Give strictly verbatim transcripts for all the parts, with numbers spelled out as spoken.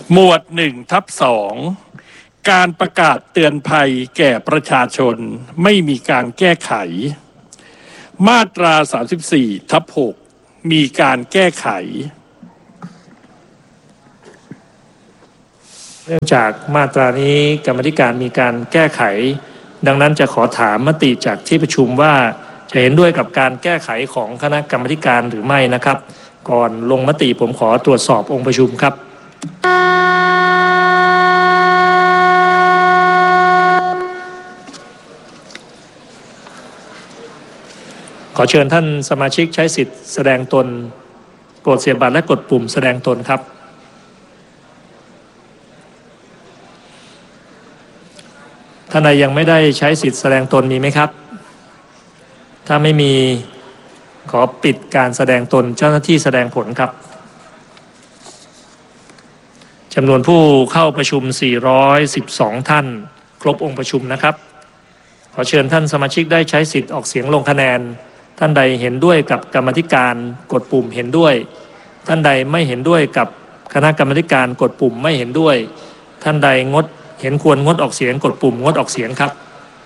หมวดหนึ่งทับสองการประกาศเตือนภัยแก่ประชาชนไม่มีการแก้ไขมาตราสามสิบสี่ทับหกมีการแก้ไขเนื่องจากมาตรานี้กรรมาธิการมีการแก้ไขดังนั้นจะขอถามมติจากที่ประชุมว่าจะเห็นด้วยกับการแก้ไขของคณะกรรมาธิการหรือไม่นะครับก่อนลงมติผมขอตรวจสอบองค์ประชุมครับขอเชิญท่านสมาชิกใช้สิทธิ์แสดงตนโปรดเสียบบัตรและกดปุ่มแสดงตนครับท่านใดยังไม่ได้ใช้สิทธิ์แสดงตนมีไหมครับถ้าไม่มีขอปิดการแสดงตนเจ้าหน้าที่แสดงผลครับจำนวนผู้เข้าประชุมสี่ร้อยสิบสองท่านครบองค์ประชุมนะครับขอเชิญท่านสมาชิกได้ใช้สิทธิ์ออกเสียงลงคะแนนท่านใดเห็นด้วยกับกรรมาธิการกดปุ่มเห็นด้วยท่านใดไม่เห็นด้วยกับคณะกรรมาธิการกดปุ่มไม่เห็นด้วยท่านใดงดเห็นควรงดออกเสียงกดปุ่มงดออกเสียงครับ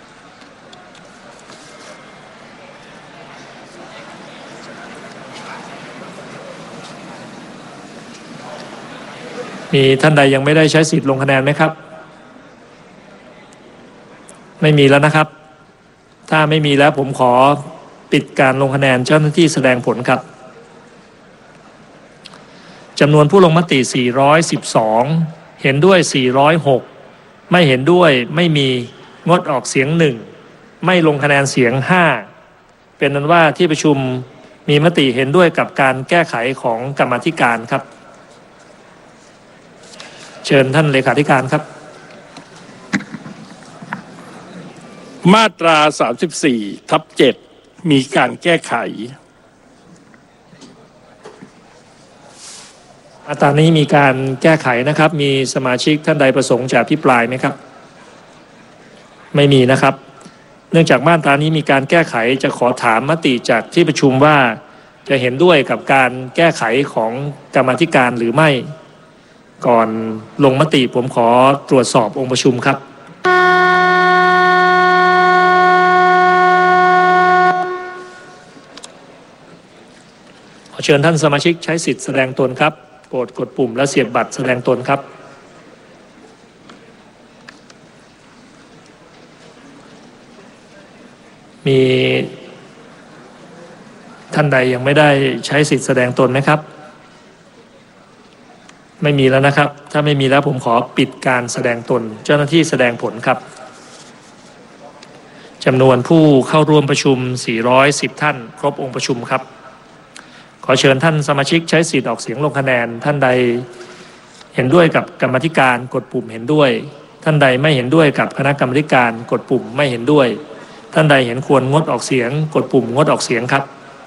มีท่านใดยังไม่ได้ใช้สิทธิ์ลงคะแนนไหมครับไม่มีแล้วนะครับถ้าไม่มีแล้วผมขอปิดการลงคะแนนเจ้าหน้าที่แสดงผลครับจำนวนผู้ลงมติสี่ร้อยสิบสองเห็นด้วยสี่ร้อยหกไม่เห็นด้วยไม่มีงดออกเสียงหนึ่งไม่ลงคะแนนเสียงห้าเป็นนั้นว่าที่ประชุมมีมติเห็นด้วยกับการแก้ไขของกรรมาธิการครับเชิญท่านเลขาธิการครับมาตราสามสิบสี่ทับเจ็ดมีการแก้ไขมาตรานี้มีการแก้ไขนะครับมีสมาชิกท่านใดประสงค์จะอภิปรายไหมครับไม่มีนะครับเนื่องจากมาตรานี้มีการแก้ไขจะขอถามมติจากที่ประชุมว่าจะเห็นด้วยกับการแก้ไขของกรรมาธิการหรือไม่ก่อนลงมติผมขอตรวจสอบองค์ประชุมครับขอเชิญท่านสมาชิกใช้สิทธิ์แสดงตนครับโปรดกดปุ่มและเสียบบัตรแสดงตนครับมีท่านใดยังไม่ได้ใช้สิทธิ์แสดงตนไหมครับไม่มีแล้วนะครับถ้าไม่มีแล้วผมขอปิดการแสดงตนเจ้าหน้าที่แสดงผลครับจำนวนผู้เข้าร่วมประชุมสี่ร้อยสิบท่านครบองค์ประชุมครับขอเชิญท่านสมาชิกใช้สิทธิ์ออกเสียงลงคะแนนท่านใดเห็นด้วยกับกรรมาธิการกดปุ่มเห็นด้วยท่านใดไม่เห็นด้วยกับคณะกรรมาธิการกดปุ่มไม่เห็นด้วยท่านใดเห็นควรงดออกเสียงกดปุ่มงดออกเสียงครับ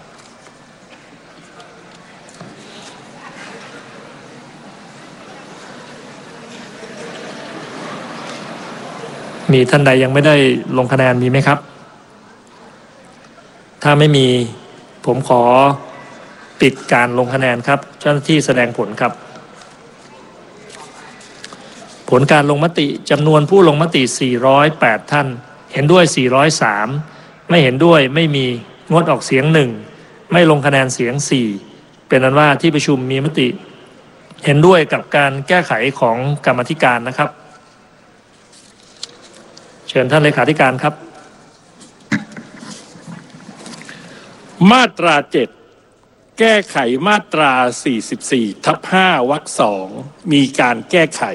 มีท่านใดยังไม่ได้ลงคะแนนมีไหมครับถ้าไม่มีผมขอปิดการลงคะแนนครับเจ้าหน้าที่แสดงผลครับผลการลงมติจำนวนผู้ลงมติสี่ร้อยแปดท่านเห็นด้วยสี่ร้อยสามไม่เห็นด้วยไม่มีงดออกเสียงหนึ่งไม่ลงคะแนนเสียงสี่เป็นนั้นว่าที่ประชุมมีมติเห็นด้วยกับการแก้ไขของกรรมาธิการนะครับเชิญท่านเลขาธิการครับมาตราเจ็ดแก้ไขมาตราสี่สิบสี่ทับห้าวรรคสองมีการแก้ไข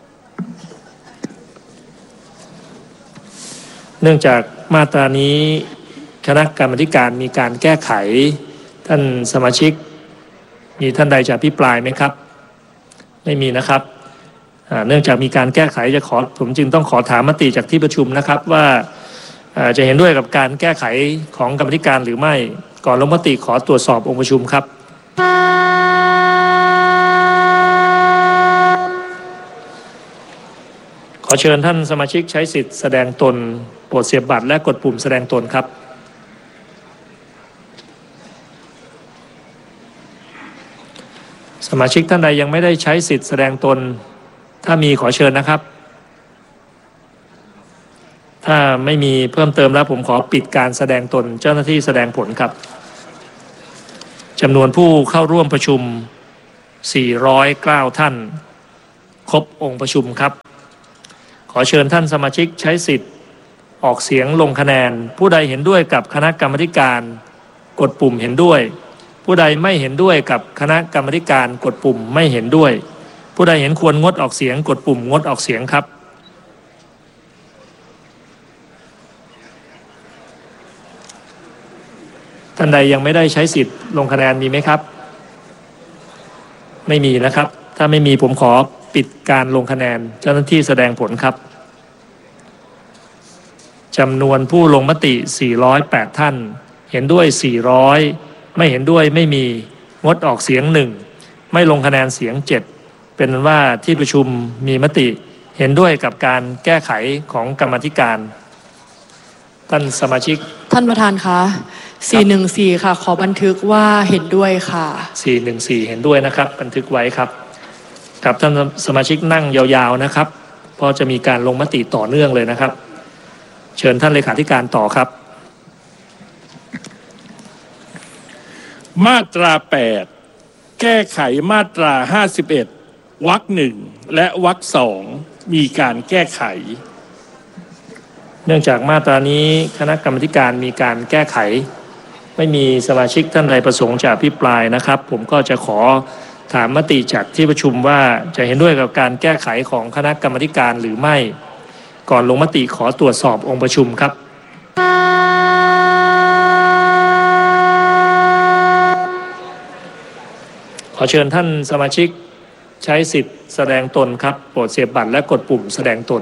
เนื่องจากมาตรานี้คณะกรรมาธิการมีการแก้ไขท่านสมาชิกมีท่านใดจะอภิปรายไหมครับไม่มีนะครับเนื่องจากมีการแก้ไขจะขอผมจึงต้องขอถามมติจากที่ประชุมนะครับว่าจะเห็นด้วยกับการแก้ไขของกรรมาธิการหรือไม่ก่อนลงมติขอตรวจสอบองค์ประชุมครับขอเชิญท่านสมาชิกใช้สิทธิ์แสดงตนโปรดเสียบบัตรและกดปุ่มแสดงตนครับสมาชิกท่านใดยังไม่ได้ใช้สิทธิ์แสดงตนถ้ามีขอเชิญนะครับถ้าไม่มีเพิ่มเติมแล้วผมขอปิดการแสดงตนเจ้าหน้าที่แสดงผลครับจำนวนผู้เข้าร่วมประชุมสี่ร้อยเก้าท่านครบองค์ประชุมครับขอเชิญท่านสมาชิกใช้สิทธิ์ออกเสียงลงคะแนนผู้ใดเห็นด้วยกับคณะกรรมาธิการกดปุ่มเห็นด้วยผู้ใดไม่เห็นด้วยกับคณะกรรมาธิการกดปุ่มไม่เห็นด้วยผู้ใดเห็นควรงดออกเสียงกดปุ่มงดออกเสียงครับท่านใดยังไม่ได้ใช้สิทธิ์ลงคะแนนมีไหมครับไม่มีนะครับถ้าไม่มีผมขอปิดการลงคะแนนเจ้าหน้าที่แสดงผลครับจำนวนผู้ลงมติสี่ร้อยแปดท่านเห็นด้วยสี่ร้อยไม่เห็นด้วยไม่มีงดออกเสียงหนึ่งไม่ลงคะแนนเสียงเจ็ดเป็นว่าที่ประชุมมีมติเห็นด้วยกับการแก้ไขของกรรมาธิการท่านสมาชิกท่านประธานคะสี่หนึ่งสี่ค่ะขอบันทึกว่าเห็นด้วยค่ะสี่หนึ่งสี่เห็นด้วยนะครับบันทึกไว้ครับกับท่านสมาชิกนั่งยาวๆนะครับเพราะจะมีการลงมติต่อเนื่องเลยนะครับเชิญท่านเลขาธิการต่อครับมาตราแปดแก้ไขมาตราห้าสิบเอ็ดวรรคหนึ่งและวรรคสองมีการแก้ไขเนื่องจากมาตรานี้คณะกรรมาธิการมีการแก้ไขไม่มีสมาชิกท่านใดประสงค์จะอภิปรายนะครับผมก็จะขอถามมติจากที่ประชุมว่าจะเห็นด้วยกับการแก้ไขของคณะกรรมาธิการหรือไม่ก่อนลงมติขอตรวจสอบองค์ประชุมครับขอเชิญท่านสมาชิกใช้สิทธิ์แสดงตนครับโปรดเสียบบัตรและกดปุ่มแสดงตน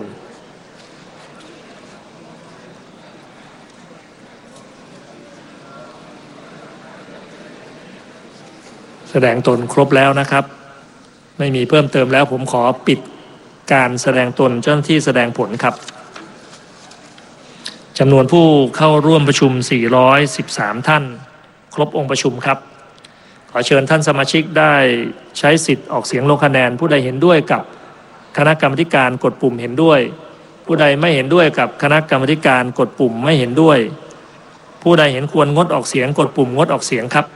แสดงตนครบแล้วนะครับไม่มีเพิ่มเติมแล้วผมขอปิดการแสดงตนเจ้าหน้าที่แสดงผลครับจำนวนผู้เข้าร่วมประชุมสี่ร้อยสิบสามท่านครบองค์ประชุมครับขอเชิญท่านสมาชิกได้ใช้สิทธิ์ออกเสียงลงคะแนนผู้ใดเห็นด้วยกับคณะกรรมาธิการกดปุ่มเห็นด้วยผู้ใดไม่เห็นด้วยกับคณะกรรมาธิการกดปุ่มไม่เห็นด้วยผู้ใดเห็นควรงดออกเสียงกดปุ่มงดออกเสียงครับ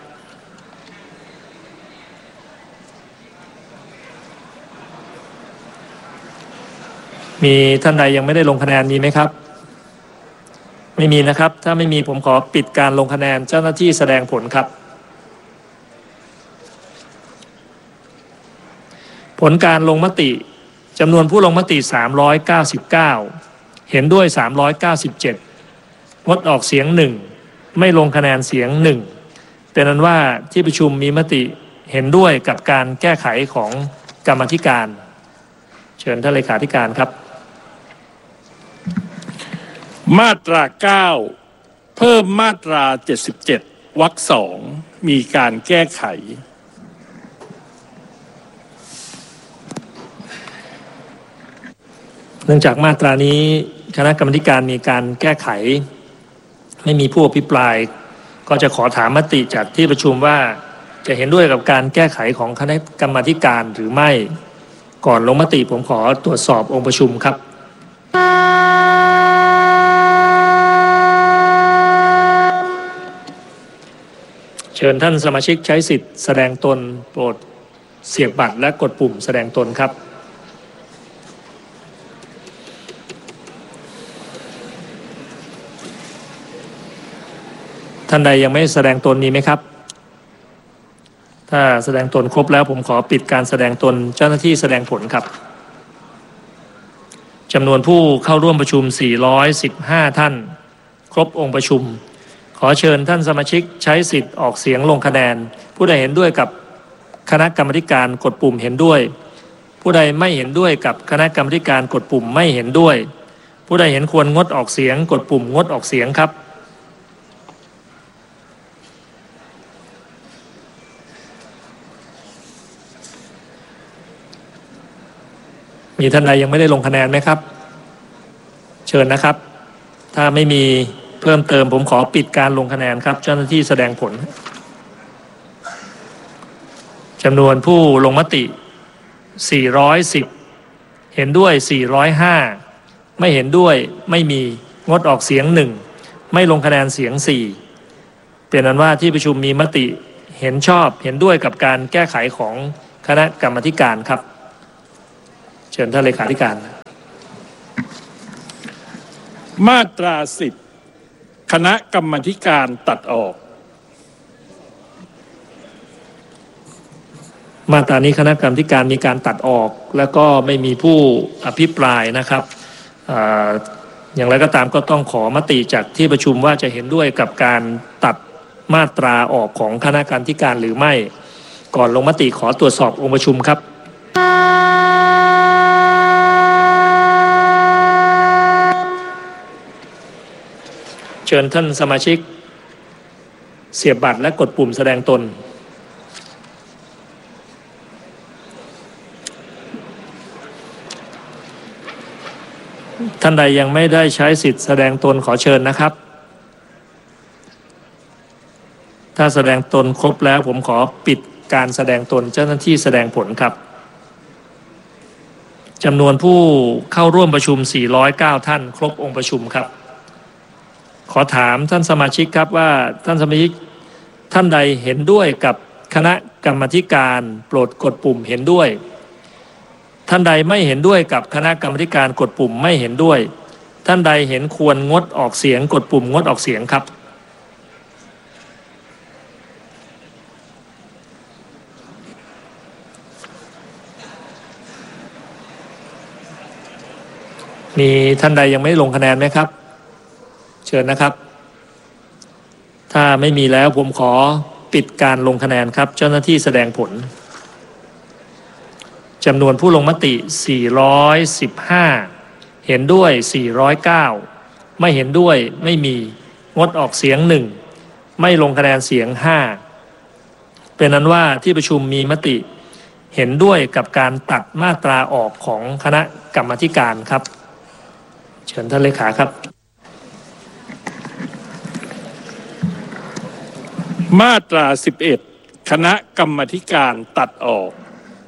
มีท่านใดยังไม่ได้ลงคะแนนมีไหมครับไม่มีนะครับถ้าไม่มีผมขอปิดการลงคะแนนเจ้าหน้าที่แสดงผลครับผลการลงมติจำนวนผู้ลงมติสามร้อยเก้าสิบเก้าเห็นด้วยสามร้อยเก้าสิบเจ็ดงดออกเสียงหนึ่งไม่ลงคะแนนเสียงหนึ่งเป็นนั้นว่าที่ประชุมมีมติเห็นด้วยกับการแก้ไขของกรรมาธิการเชิญท่านเลขาธิการครับมาตราเก้าเพิ่มมาตราเจ็ดสิบเจ็ดวรรคสองมีการแก้ไขเนื่องจากมาตรานี้คณะกรรมาธิการมีการแก้ไขไม่มีผู้อภิปรายก็จะขอถามมติจากที่ประชุมว่าจะเห็นด้วยกับการแก้ไขของคณะกรรมาธิการหรือไม่ก่อนลงมติผมขอตรวจสอบองค์ประชุมครับเชิญท่านสมาชิกใช้สิทธิ์แสดงตนโปรดเสียบบัตรและกดปุ่มแสดงตนครับท่านใดยังไม่แสดงตนมีไหมครับถ้าแสดงตนครบแล้วผมขอปิดการแสดงตนเจ้าหน้าที่แสดงผลครับจำนวนผู้เข้าร่วมประชุมสี่ร้อยสิบห้าท่านครบองค์ประชุมขอเชิญท่านสมาชิกใช้สิทธิ์ออกเสียงลงคะแนนผู้ใดเห็นด้วยกับคณะกรรมาธิการกดปุ่มเห็นด้วยผู้ใดไม่เห็นด้วยกับคณะกรรมาธิการกดปุ่มไม่เห็นด้วยผู้ใดเห็นควรงดออกเสียงกดปุ่มงดออกเสียงครับมีท่านใดยังไม่ได้ลงคะแนนไหมครับเชิญนะครับถ้าไม่มีเพิ่มเติมผมขอปิดการลงคะแนนครับเจ้าหน้าที่แสดงผลจำนวนผู้ลงมติสี่ร้อยสิบเห็นด้วยสี่ร้อยห้าไม่เห็นด้วยไม่มีงดออกเสียงหนึ่งไม่ลงคะแนนเสียงสี่เป็นนั้นว่าที่ประชุมมีมติเห็นชอบเห็นด้วยกับการแก้ไขของคณะกรรมาธิการครับเชิญท่านเลขาธิการมาตราสิบคณะกรรมาธิการตัดออกมาตรานี้คณะกรรมาธิการมีการตัดออกแล้วก็ไม่มีผู้อภิปรายนะครับอย่างไรก็ตามก็ต้องขอมติจากที่ประชุมว่าจะเห็นด้วยกับการตัดมาตราออกของคณะกรรมาธิการหรือไม่ก่อนลงมติขอตรวจสอบองค์ประชุมครับเชิญท่านสมาชิกเสียบบัตรและกดปุ่มแสดงตนท่านใดยังไม่ได้ใช้สิทธิ์แสดงตนขอเชิญนะครับถ้าแสดงตนครบแล้วผมขอปิดการแสดงตนเจ้าหน้าที่แสดงผลครับจำนวนผู้เข้าร่วมประชุมสี่ร้อยเก้าท่านครบองค์ประชุมครับขอถามท่านสมาชิกครับว่าท่านสมาชิกท่านใดเห็นด้วยกับคณะกรรมาธิการโปรดกดปุ่มเห็นด้วยท่านใดไม่เห็นด้วยกับคณะกรรมาธิการกดปุ่มไม่เห็นด้วยท่านใดเห็นควรงดออกเสียงกดปุ่มงดออกเสียงครับมีท่านใดยังไม่ลงคะแนนไหมครับเชิญนะครับถ้าไม่มีแล้วผมขอปิดการลงคะแนนครับเจ้าหน้าที่แสดงผลจำนวนผู้ลงมติสี่ร้อยสิบห้าเห็นด้วยสี่ร้อยเก้าไม่เห็นด้วยไม่มีงดออกเสียงหนึ่งไม่ลงคะแนนเสียงห้าเป็นนั้นว่าที่ประชุมมีมติเห็นด้วยกับการตัดมาตราออกของคณะกรรมาธิการครับเชิญท่านเลขาครับมาตราสิบเอ็ดคณะกรรมาธิการตัดออก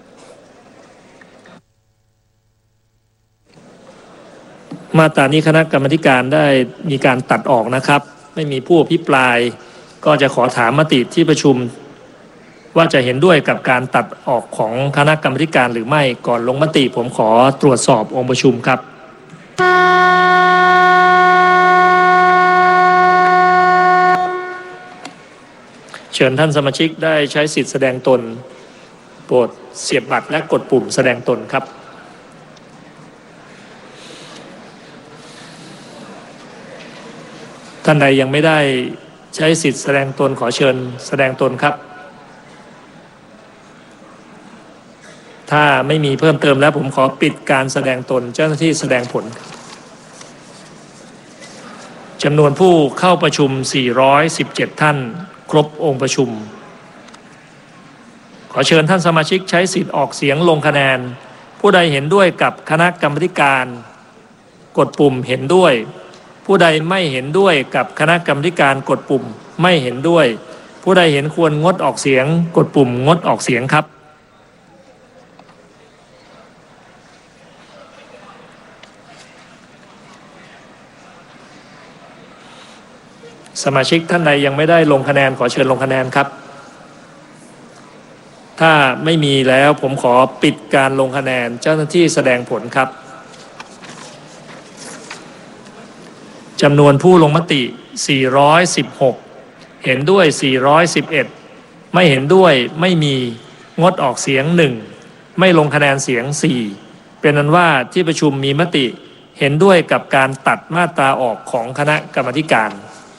มาตรานี้คณะกรรมาธิการได้มีการตัดออกนะครับไม่มีผู้อภิปรายก็จะขอถามมติที่ประชุมว่าจะเห็นด้วยกับการตัดออกของคณะกรรมาธิการหรือไม่ก่อนลงมติผมขอตรวจสอบองค์ประชุมครับเชิญท่านสมาชิกได้ใช้สิทธิแสดงตนโปรดเสียบบัตรและกดปุ่มแสดงตนครับท่านใดยังไม่ได้ใช้สิทธิแสดงตนขอเชิญแสดงตนครับถ้าไม่มีเพิ่มเติมแล้วผมขอปิดการแสดงตนเจ้าหน้าที่แสดงผลจำนวนผู้เข้าประชุมสี่ร้อยสิบเจ็ดท่านครบองค์ประชุมขอเชิญท่านสมาชิกใช้สิทธิ์ออกเสียงลงคะแนนผู้ใดเห็นด้วยกับคณะกรรมาธิการกดปุ่มเห็นด้วยผู้ใดไม่เห็นด้วยกับคณะกรรมาธิการกดปุ่มไม่เห็นด้วยผู้ใดเห็นควรงดออกเสียงกดปุ่มงดออกเสียงครับสมาชิกท่านใดยังไม่ได้ลงคะแนนขอเชิญลงคะแนนครับถ้าไม่มีแล้วผมขอปิดการลงคะแนนเจ้าหน้าที่แสดงผลครับจำนวนผู้ลงมติสี่ร้อยสิบหกเห็นด้วยสี่ร้อยสิบเอ็ดไม่เห็นด้วยไม่มีงดออกเสียงหนึ่งไม่ลงคะแนนเสียงสี่เป็นนั้นว่าที่ประชุมมีมติเห็นด้วยกับการตัดมาตราออกของคณะกรรมาธิการ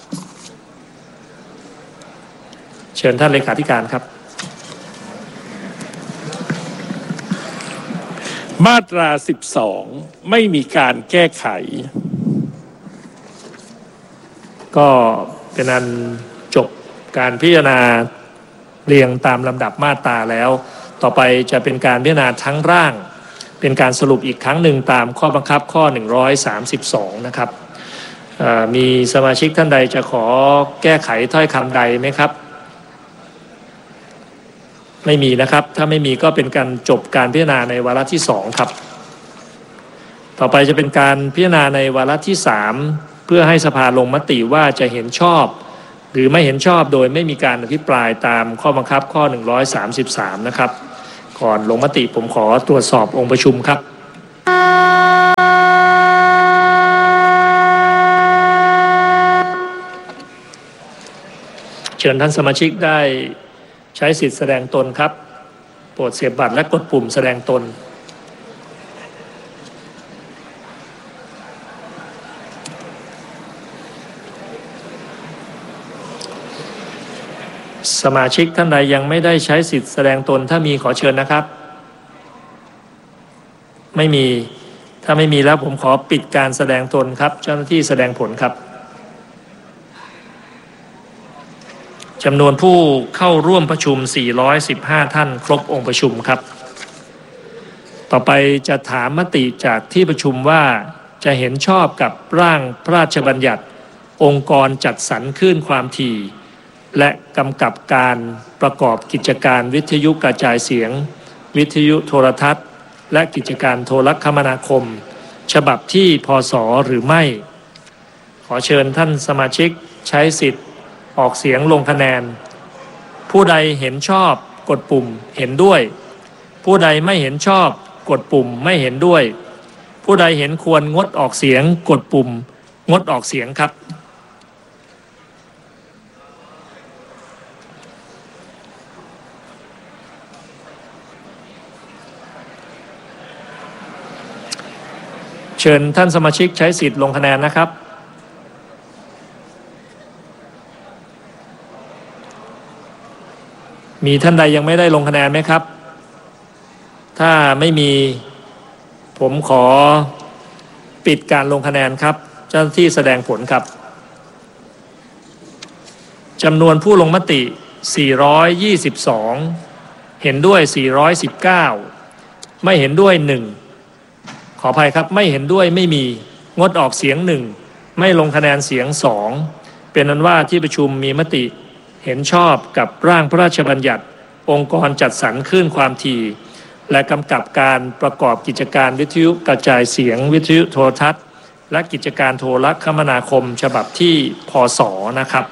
เชิญท่านเลขาธิการครับมาตราสิบสองไม่มีการแก้ไขก็เป็นอันจบการพิจารณาเรียงตามลำดับมาตราแล้วต่อไปจะเป็นการพิจารณาทั้งร่างเป็นการสรุปอีกครั้งหนึ่งตามข้อบังคับข้อหนึ่งร้อยสามสิบสองนะครับมีสมาชิกท่านใดจะขอแก้ไขถ้อยคำใดไหมครับไม่มีนะครับถ้าไม่มีก็เป็นการจบการพิจารณาในวาระที่สองครับต่อไปจะเป็นการพิจารณาในวาระที่สามเพื่อให้สภาลงมติว่าจะเห็นชอบหรือไม่เห็นชอบโดยไม่มีการอภิปรายตามข้อบังคับข้อหนึ่งร้อยสามสิบสามนะครับก่อนลงมติผมขอตรวจสอบองค์ประชุมครับเชิญท่านสมาชิกได้ใช้สิทธิแสดงตนครับโปรดเสียบบัตรและกดปุ่มแสดงตนสมาชิกท่านใดยังไม่ได้ใช้สิทธิแสดงตนถ้ามีขอเชิญนะครับไม่มีถ้าไม่มีแล้วผมขอปิดการแสดงตนครับเจ้าหน้าที่แสดงผลครับจำนวนผู้เข้าร่วมประชุมสี่ร้อยสิบห้าท่านครบองค์ประชุมครับต่อไปจะถามมติจากที่ประชุมว่าจะเห็นชอบกับร่างพระราชบัญญัติองค์กรจัดสรรคลื่นความถี่และกำกับการประกอบกิจการวิทยุกระจายเสียงวิทยุโทรทัศน์และกิจการโทรคมนาคมฉบับที่พ.ศ.หรือไม่ขอเชิญท่านสมาชิกใช้สิทธิ์ออกเสียงลงคะแนนผู้ใดเห็นชอบกดปุ่มเห็นด้วยผู้ใดไม่เห็นชอบกดปุ่มไม่เห็นด้วยผู้ใดเห็นควรงดออกเสียงกดปุ่มงดออกเสียงครับเชิญท่านสมาชิกใช้สิทธิ์ลงคะแนนนะครับมีท่านใดยังไม่ได้ลงคะแนนไหมครับถ้าไม่มีผมขอปิดการลงคะแนนครับเจ้าหน้าที่แสดงผลครับจำนวนผู้ลงมติสี่ร้อยยี่สิบสองเห็นด้วยสี่ร้อยสิบเก้าไม่เห็นด้วยหนึ่งขออภัยครับไม่เห็นด้วยไม่มีงดออกเสียงหนึ่งไม่ลงคะแนนเสียงสองเป็นนั้นว่าที่ประชุมมีมติเห็นชอบกับร่างพระราชบัญญัติองค์กรจัดสรรคลื่นความถี่และกำกับการประกอบกิจการวิทยุกระจายเสียงวิทยุโทรทัศน์และกิจการโทรคมนาคมฉบับที่พ.ศ.นะครับ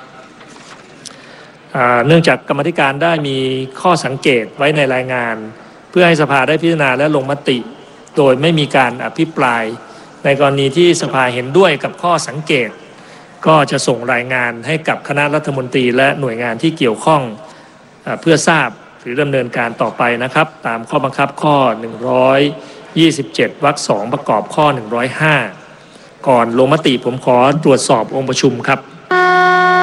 เนื่องจากกรรมธิการได้มีข้อสังเกตไว้ในรายงานเพื่อให้สภาได้พิจารณาและลงมติโดยไม่มีการอภิปรายในกรณีที่สภาเห็นด้วยกับข้อสังเกตก็จะส่งรายงานให้กับคณะรัฐมนตรีและหน่วยงานที่เกี่ยวข้องเพื่อทราบหรือดำเนินการต่อไปนะครับตามข้อบังคับข้อหนึ่งร้อยยี่สิบเจ็ดวรรคสองประกอบข้อหนึ่งร้อยห้าก่อนลงมติผมขอตรวจสอบองค์ประชุมครับ